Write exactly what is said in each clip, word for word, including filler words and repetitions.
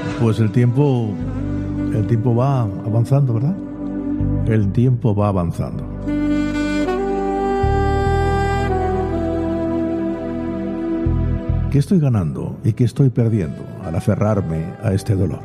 Pues el tiempo, el tiempo va avanzando, ¿verdad? El tiempo va avanzando. ¿Qué estoy ganando y qué estoy perdiendo al aferrarme a este dolor?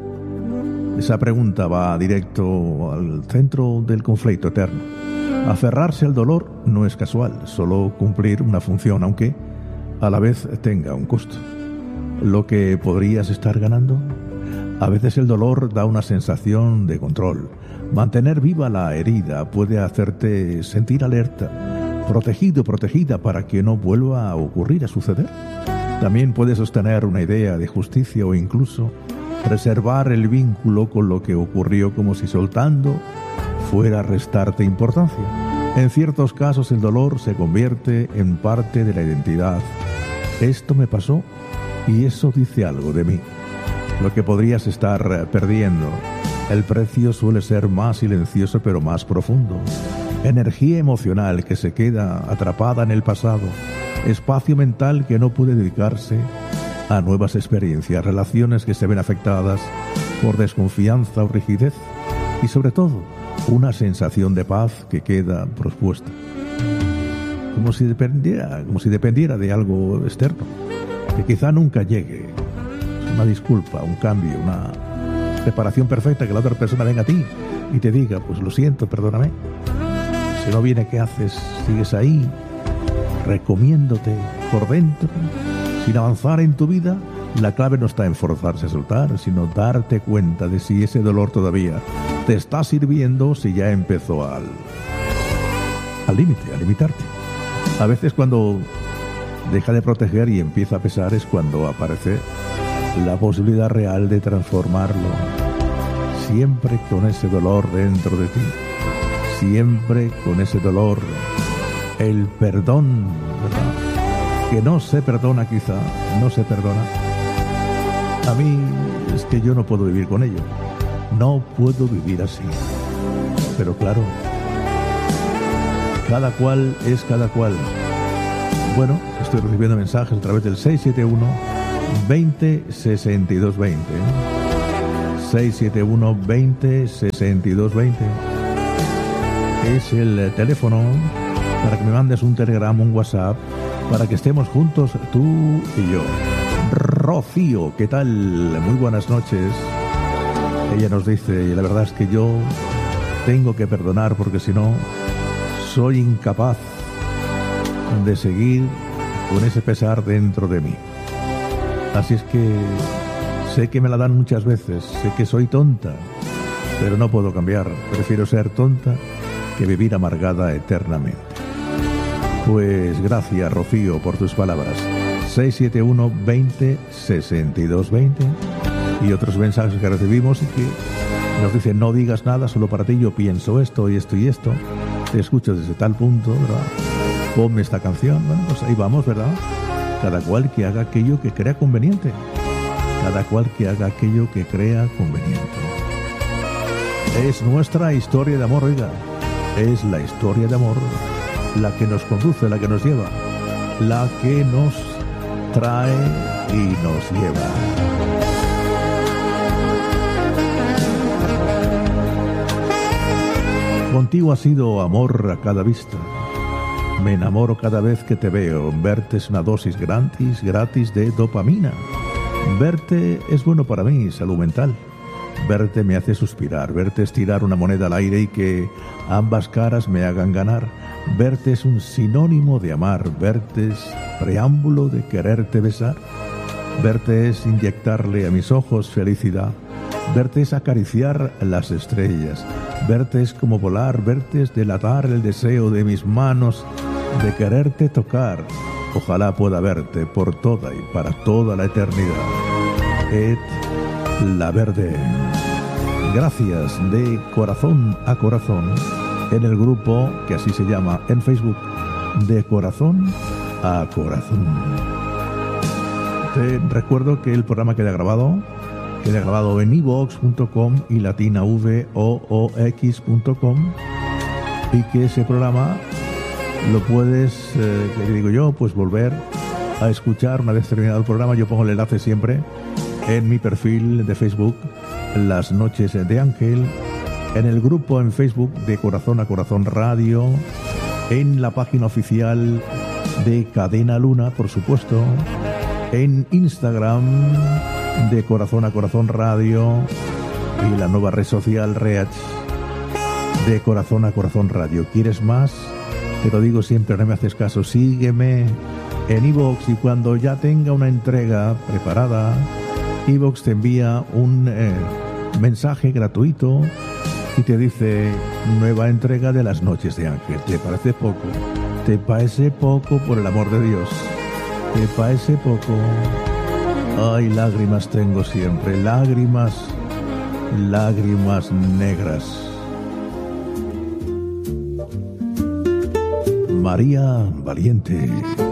Esa pregunta va directo al centro del conflicto eterno. Aferrarse al dolor no es casual, solo cumplir una función, aunque a la vez tenga un costo. ¿Lo que podrías estar ganando? A veces el dolor da una sensación de control. Mantener viva la herida puede hacerte sentir alerta, protegido, protegida para que no vuelva a ocurrir, a suceder. También puede sostener una idea de justicia o incluso preservar el vínculo con lo que ocurrió, como si soltando fuera a restarte importancia. En ciertos casos el dolor se convierte en parte de la identidad. Esto me pasó y eso dice algo de mí. Lo que podrías estar perdiendo. El precio suele ser más silencioso pero más profundo. Energía emocional que se queda atrapada en el pasado. Espacio mental que no puede dedicarse a nuevas experiencias. Relaciones que se ven afectadas por desconfianza o rigidez. Y sobre todo, una sensación de paz que queda pospuesta. Como si dependiera, como si dependiera de algo externo, que quizá nunca llegue. Una disculpa, un cambio, una preparación perfecta, que la otra persona venga a ti y te diga, pues lo siento, perdóname. Si no viene, ¿qué haces? Sigues ahí, recomiéndote por dentro, sin avanzar en tu vida. La clave no está en forzarse a soltar, sino darte cuenta de si ese dolor todavía te está sirviendo, si ya empezó al al límite, a limitarte. A veces cuando deja de proteger y empieza a pesar es cuando aparece la posibilidad real de transformarlo. Siempre con ese dolor dentro de ti, siempre con ese dolor, el perdón, ¿verdad? Que no se perdona quizá, no se perdona. A mí es que yo no puedo vivir con ello, no puedo vivir así. Pero claro, cada cual es cada cual. Bueno, estoy recibiendo mensajes a través del seis siete uno, veinte, sesenta y dos veinte. seis siete uno, veinte, sesenta y dos veinte. Es el teléfono para que me mandes un telegrama, un WhatsApp, para que estemos juntos tú y yo. Rocío, ¿qué tal? Muy buenas noches. Ella nos dice, la verdad es que yo tengo que perdonar porque si no, soy incapaz de seguir con ese pesar dentro de mí. Así es que sé que me la dan muchas veces, sé que soy tonta, pero no puedo cambiar. Prefiero ser tonta que vivir amargada eternamente. Pues gracias, Rocío, por tus palabras. seis siete uno, veinte, sesenta y dos veinte. Y otros mensajes que recibimos y que nos dicen, no digas nada, solo para ti yo pienso esto y esto y esto. Te escucho desde tal punto, ¿verdad? Ponme esta canción. Bueno, pues ahí vamos, ¿verdad? Cada cual que haga aquello que crea conveniente. Cada cual que haga aquello que crea conveniente. Es nuestra historia de amor, oiga. Es la historia de amor la que nos conduce, la que nos lleva, la que nos trae y nos lleva. Contigo ha sido amor a cada vista. Me enamoro cada vez que te veo. Verte es una dosis gratis, gratis de dopamina. Verte es bueno para mí, salud mental. Verte me hace suspirar. Verte es tirar una moneda al aire y que ambas caras me hagan ganar. Verte es un sinónimo de amar. Verte es preámbulo de quererte besar. Verte es inyectarle a mis ojos felicidad. Verte es acariciar las estrellas. Verte es como volar. Verte es delatar el deseo de mis manos de quererte tocar. Ojalá pueda verte por toda y para toda la eternidad. Et la verde. Gracias de corazón a corazón en el grupo que así se llama en Facebook, de corazón a corazón. Te recuerdo que el programa queda grabado, queda grabado en iVoox punto com y latinavoox punto com y que ese programa lo puedes, eh, que digo yo, pues volver a escuchar una vez terminado el programa. Yo pongo el enlace siempre en mi perfil de Facebook, Las Noches de Ángel, en el grupo en Facebook de Corazón a Corazón Radio, en la página oficial de Cadena Luna, por supuesto, en Instagram de Corazón a Corazón Radio y la nueva red social Reach de Corazón a Corazón Radio. ¿Quieres más? Te lo digo siempre, no me haces caso. Sígueme en iVoox y cuando ya tenga una entrega preparada, iVoox te envía un eh, mensaje gratuito y te dice nueva entrega de Las Noches de Ángel. ¿Te parece poco? ¿Te parece poco, por el amor de Dios? ¿Te parece poco? Ay, lágrimas tengo siempre, lágrimas, lágrimas negras. María Valiente.